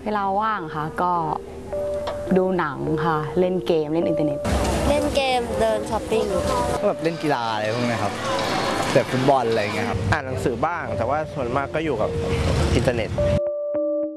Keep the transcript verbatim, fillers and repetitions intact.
เวลาว่างค่ะก็ดูหนังค่ะเล่นเกมเล่นอินเทอร์เน็ตเล่นเกมเดินช้อปปิ้งก็แบบเล่นกีฬาอะไรพวกนี้ครับแบบฟุตบอลอะไรเงี้ยครับอ่านหนังสือบ้างแต่ว่าส่วนมากก็อยู่กับอินเทอร์เน็ต